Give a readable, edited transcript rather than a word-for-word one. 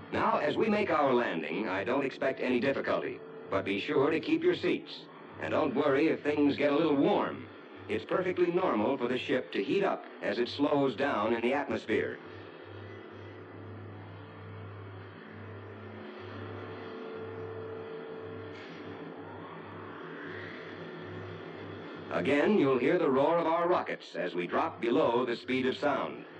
Now, as we make our landing, I don't expect any difficulty, but be sure to keep your seats. And don't worry if things get a little warm. It's perfectly normal for the ship to heat up as it slows down in the atmosphere. Again, you'll hear the roar of our rockets as we drop below the speed of sound.